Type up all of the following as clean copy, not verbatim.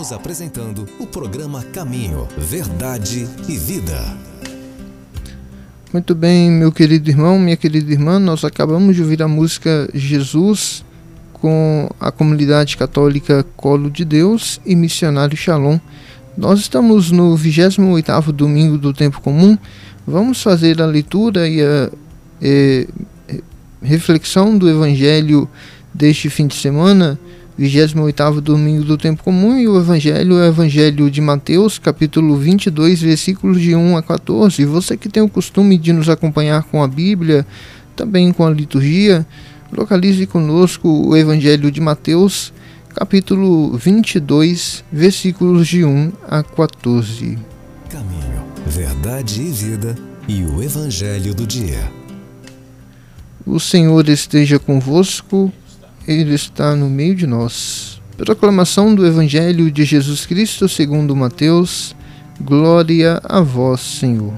Estamos apresentando o programa Caminho, Verdade e Vida. Muito bem, meu querido irmão, minha querida irmã, nós acabamos de ouvir a música Jesus com a comunidade católica Colo de Deus e Missionário Shalom. Nós estamos no 28º domingo do tempo comum. Vamos fazer a leitura e a reflexão do Evangelho deste fim de semana, 28º domingo do tempo comum, e o Evangelho é o Evangelho de Mateus, capítulo 22, versículos de 1 a 14. Você que tem o costume de nos acompanhar com a Bíblia, também com a liturgia, localize conosco o Evangelho de Mateus, capítulo 22, versículos de 1 a 14. Caminho, Verdade e Vida e o Evangelho do dia. O Senhor esteja convosco, Ele está no meio de nós. Proclamação do Evangelho de Jesus Cristo segundo Mateus. Glória a vós, Senhor.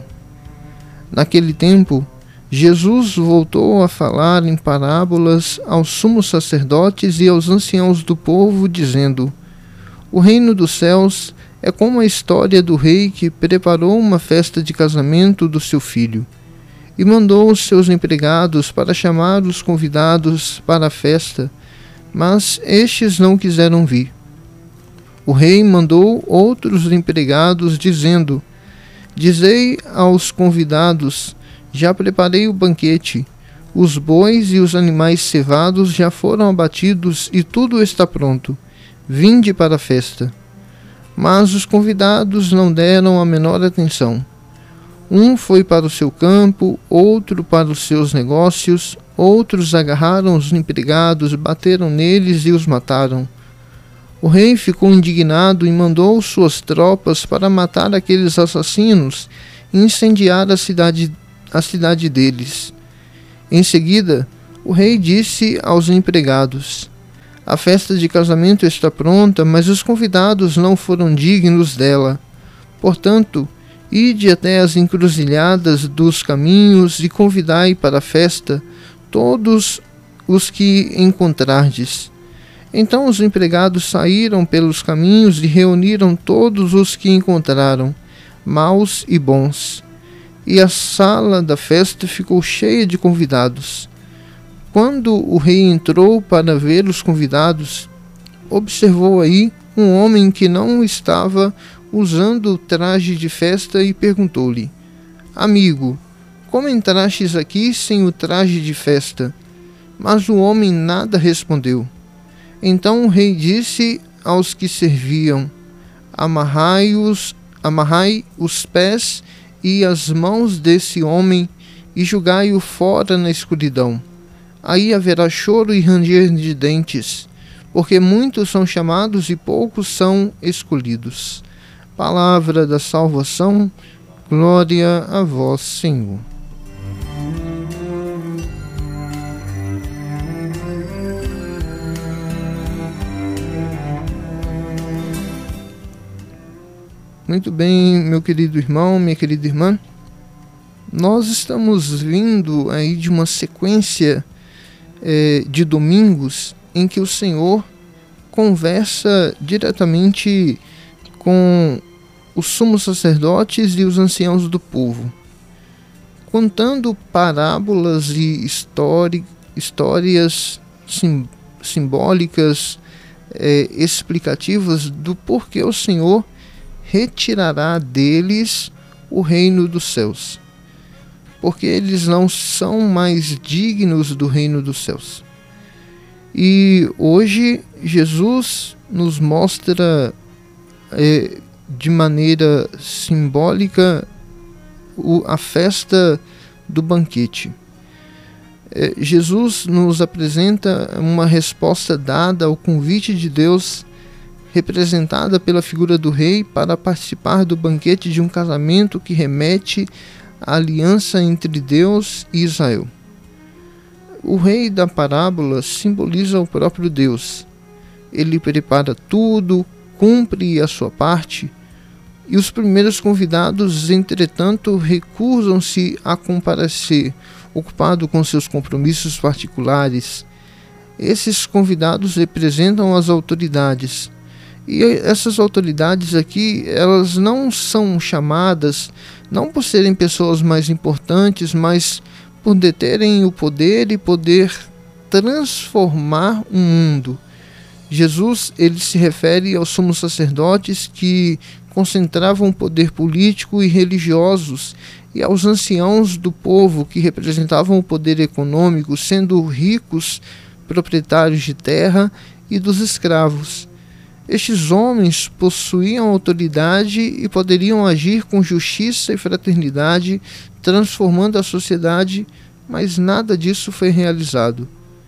Naquele tempo, Jesus voltou a falar em parábolas aos sumos sacerdotes e aos anciãos do povo, dizendo: O reino dos céus é como a história do rei que preparou uma festa de casamento do seu filho e mandou os seus empregados para chamar os convidados para a festa, mas estes não quiseram vir. O rei mandou outros empregados, dizendo: Dizei aos convidados: Já preparei o banquete, os bois e os animais cevados já foram abatidos e tudo está pronto. Vinde para a festa. Mas os convidados não deram a menor atenção. Um foi para o seu campo, outro para os seus negócios, outros agarraram os empregados, bateram neles e os mataram. O rei ficou indignado e mandou suas tropas para matar aqueles assassinos e incendiar a cidade deles. Em seguida, o rei disse aos empregados: A festa de casamento está pronta, mas os convidados não foram dignos dela. Portanto, ide até as encruzilhadas dos caminhos e convidai para a festa todos os que encontrardes. Então os empregados saíram pelos caminhos e reuniram todos os que encontraram, maus e bons. E a sala da festa ficou cheia de convidados. Quando o rei entrou para ver os convidados, observou aí um homem que não estava usando traje de festa e perguntou-lhe: Amigo, como entrastes aqui sem o traje de festa? Mas o homem nada respondeu. Então o rei disse aos que serviam: Amarrai os pés e as mãos desse homem e julgai-o fora na escuridão. Aí haverá choro e ranger de dentes, porque muitos são chamados e poucos são escolhidos. Palavra da salvação, glória a vós, Senhor. Muito bem, meu querido irmão, minha querida irmã, nós estamos vindo aí de uma sequência de domingos em que o Senhor conversa diretamente com os sumos sacerdotes e os anciãos do povo, contando parábolas e histórias simbólicas, explicativas do porquê o Senhor retirará deles o reino dos céus, porque eles não são mais dignos do reino dos céus. E hoje Jesus nos mostra de maneira simbólica a festa do banquete. Jesus nos apresenta uma resposta dada ao convite de Deus, representada pela figura do rei, para participar do banquete de um casamento que remete à aliança entre Deus e Israel. O rei da parábola simboliza o próprio Deus. Ele prepara tudo, cumpre a sua parte, e os primeiros convidados, entretanto, recusam-se a comparecer, ocupados com seus compromissos particulares. Esses convidados representam as autoridades, E essas autoridades aqui, elas não são chamadas, não por serem pessoas mais importantes, mas por deterem o poder e poder transformar o mundo. Jesus, ele se refere aos sumos sacerdotes que concentravam o poder político e religiosos, e aos anciãos do povo que representavam o poder econômico, sendo ricos proprietários de terra e dos escravos. Estes homens possuíam autoridade e poderiam agir com justiça e fraternidade, transformando a sociedade, mas nada disso foi realizado.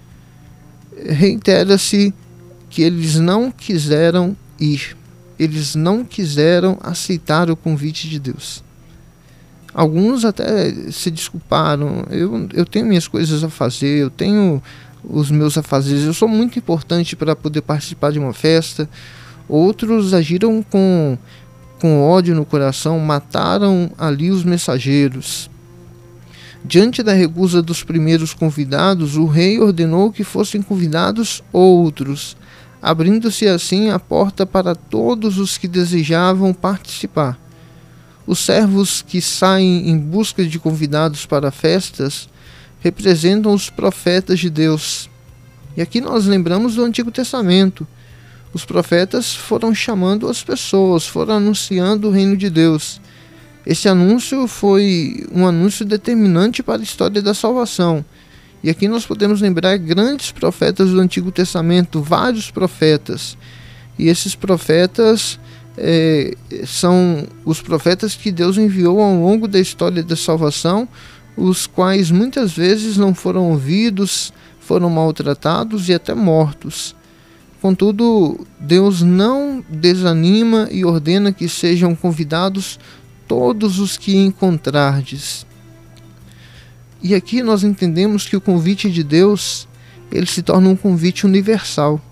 Reitera-se que eles não quiseram ir, eles não quiseram aceitar o convite de Deus. Alguns até se desculparam, eu tenho minhas coisas a fazer, eu tenho os meus afazeres, eu sou muito importante para poder participar de uma festa. Outros agiram com ódio no coração, mataram ali os mensageiros. Diante da recusa dos primeiros convidados, o rei ordenou que fossem convidados outros, abrindo-se assim a porta para todos os que desejavam participar. Os servos que saem em busca de convidados para festas representam os profetas de Deus. E aqui nós lembramos do Antigo Testamento. Os profetas foram chamando as pessoas, foram anunciando o reino de Deus. Esse anúncio foi um anúncio determinante para a história da salvação. E aqui nós podemos lembrar grandes profetas do Antigo Testamento, vários profetas. E esses profetas são os profetas que Deus enviou ao longo da história da salvação, os quais muitas vezes não foram ouvidos, foram maltratados e até mortos. Contudo, Deus não desanima e ordena que sejam convidados todos os que encontrardes. E aqui nós entendemos que o convite de Deus, ele se torna um convite universal.